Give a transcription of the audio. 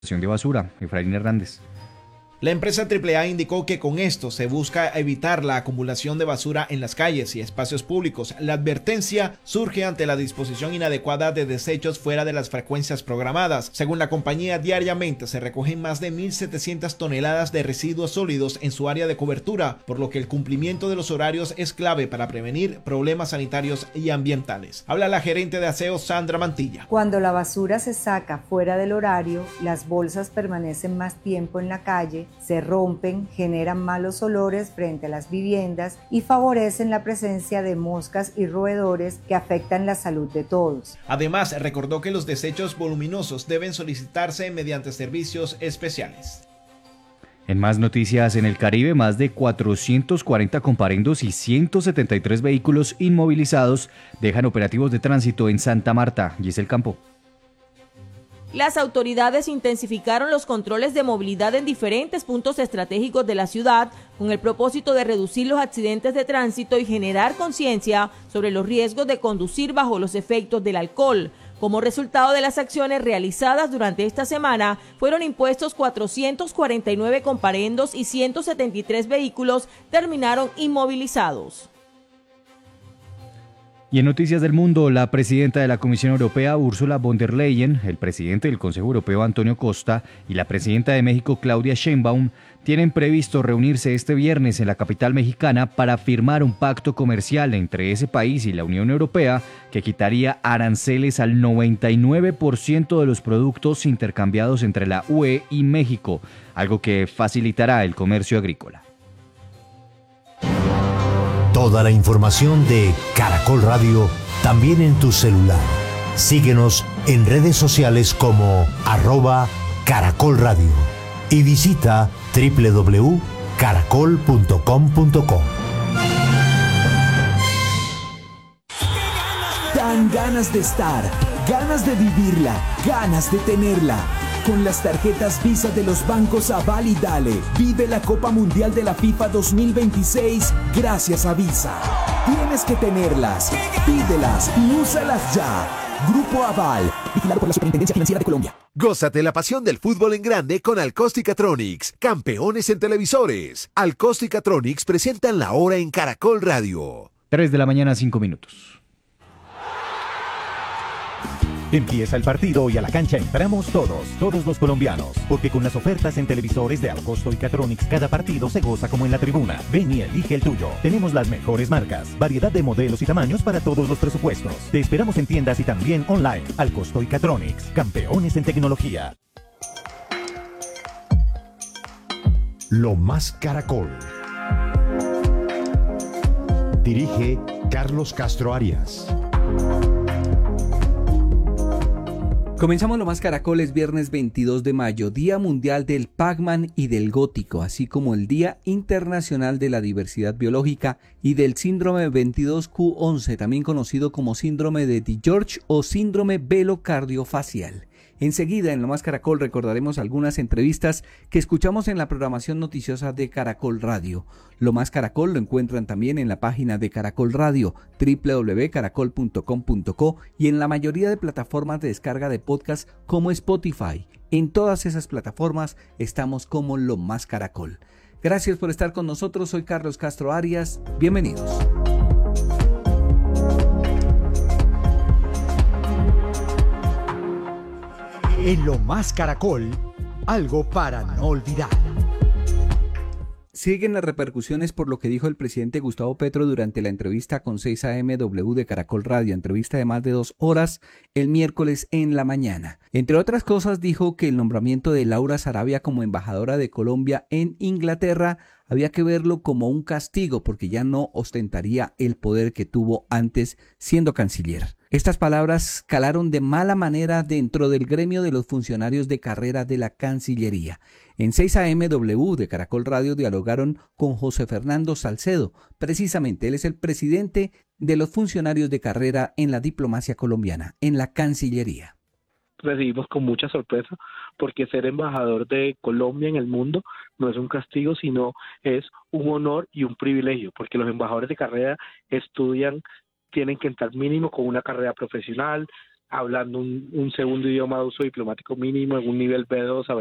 de basura. Efraín Hernández. La empresa AAA indicó que con esto se busca evitar la acumulación de basura en las calles y espacios públicos. La advertencia surge ante la disposición inadecuada de desechos fuera de las frecuencias programadas. Según la compañía, diariamente se recogen más de 1.700 toneladas de residuos sólidos en su área de cobertura, por lo que el cumplimiento de los horarios es clave para prevenir problemas sanitarios y ambientales. Habla la gerente de aseo, Sandra Mantilla. Cuando la basura se saca fuera del horario, las bolsas permanecen más tiempo en la calle, se rompen, generan malos olores frente a las viviendas y favorecen la presencia de moscas y roedores que afectan la salud de todos. Además, recordó que los desechos voluminosos deben solicitarse mediante servicios especiales. En más noticias, en el Caribe, más de 440 comparendos y 173 vehículos inmovilizados dejan operativos de tránsito en Santa Marta. Giselle Campo. Las autoridades intensificaron los controles de movilidad en diferentes puntos estratégicos de la ciudad con el propósito de reducir los accidentes de tránsito y generar conciencia sobre los riesgos de conducir bajo los efectos del alcohol. Como resultado de las acciones realizadas durante esta semana, fueron impuestos 449 comparendos y 173 vehículos terminaron inmovilizados. Y en Noticias del Mundo, la presidenta de la Comisión Europea, Ursula von der Leyen, el presidente del Consejo Europeo, Antonio Costa, y la presidenta de México, Claudia Sheinbaum, tienen previsto reunirse este viernes en la capital mexicana para firmar un pacto comercial entre ese país y la Unión Europea que quitaría aranceles al 99% de los productos intercambiados entre la UE y México, algo que facilitará el comercio agrícola. Toda la información de Caracol Radio también en tu celular. Síguenos en redes sociales como @Caracol Radio y visita www.caracol.com.co. Dan ganas de estar, ganas de vivirla, ganas de tenerla. Con las tarjetas Visa de los bancos Aval y Dale, vive la Copa Mundial de la FIFA 2026 gracias a Visa. Tienes que tenerlas, pídelas y úsalas ya. Grupo Aval, vigilado por la Superintendencia Financiera de Colombia. Gózate la pasión del fútbol en grande con Alcosticatronics, campeones en televisores. Alcosticatronics presentan la hora en Caracol Radio. 3 de la mañana, 5 minutos. Empieza el partido y a la cancha entramos todos los colombianos, porque con las ofertas en televisores de Alcosto y Catronics cada partido se goza como en la tribuna. Ven y elige el tuyo. Tenemos las mejores marcas, variedad de modelos y tamaños para todos los presupuestos. Te esperamos en tiendas y también online. Alcosto y Catronics, campeones en tecnología. Lo más Caracol. Dirige Carlos Castro Arias. Comenzamos Lo Más Caracol, es viernes 22 de mayo, Día Mundial del Pac-Man y del Gótico, así como el Día Internacional de la Diversidad Biológica y del Síndrome 22q11, también conocido como Síndrome de DiGeorge o Síndrome Velocardiofacial. Enseguida, en Lo Más Caracol, recordaremos algunas entrevistas que escuchamos en la programación noticiosa de Caracol Radio. Lo Más Caracol lo encuentran también en la página de Caracol Radio, www.caracol.com.co y en la mayoría de plataformas de descarga de podcast como Spotify. En todas esas plataformas estamos como Lo Más Caracol. Gracias por estar con nosotros, soy Carlos Castro Arias, bienvenidos. En Lo Más Caracol, algo para no olvidar. Siguen las repercusiones por lo que dijo el presidente Gustavo Petro durante la entrevista con 6am de Caracol Radio, entrevista de más de 2 horas el miércoles en la mañana. Entre otras cosas dijo que el nombramiento de Laura Sarabia como embajadora de Colombia en Inglaterra había que verlo como un castigo porque ya no ostentaría el poder que tuvo antes siendo canciller. Estas palabras calaron de mala manera dentro del gremio de los funcionarios de carrera de la Cancillería. En 6am de Caracol Radio dialogaron con José Fernando Salcedo. Precisamente, él es el presidente de los funcionarios de carrera en la diplomacia colombiana, en la Cancillería. Recibimos con mucha sorpresa porque ser embajador de Colombia en el mundo no es un castigo, sino es un honor y un privilegio, porque los embajadores de carrera estudian, tienen que entrar mínimo con una carrera profesional, hablando un segundo idioma de uso diplomático mínimo en un nivel B2